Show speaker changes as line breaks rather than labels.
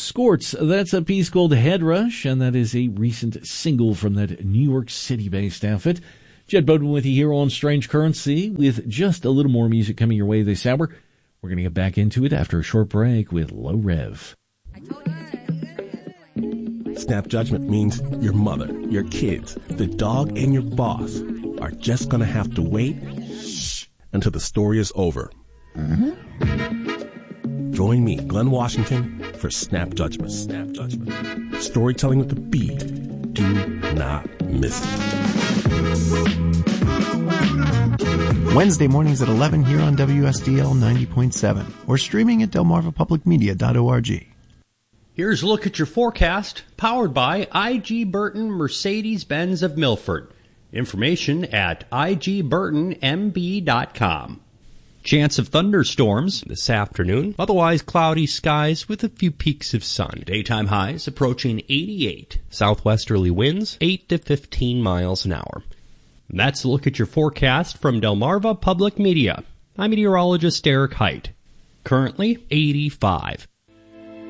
Scorts, that's a piece called Head Rush, and that is a recent single from that New York City-based outfit. Jed Bowden with you here on Strange Currency with just a little more music coming your way this hour. We're going to get back into it after a short break with Low Rev.
Snap judgment means your mother, your kids, the dog, and your boss are just going to have to wait until the story is over. Join me, Glenn Washington, for Snap Judgment. Snap Judgment. Storytelling with a B. Do not miss it.
Wednesday mornings at 11 here on WSDL 90.7 or streaming at delmarvapublicmedia.org.
Here's a look at your forecast, powered by IG Burton Mercedes-Benz of Milford. Information at igburtonmb.com. Chance of thunderstorms this afternoon. Otherwise cloudy skies with a few peaks of sun. Daytime highs approaching 88. Southwesterly winds 8 to 15 miles an hour. And that's a look at your forecast from Delmarva Public Media. I'm meteorologist Eric Height. Currently 85.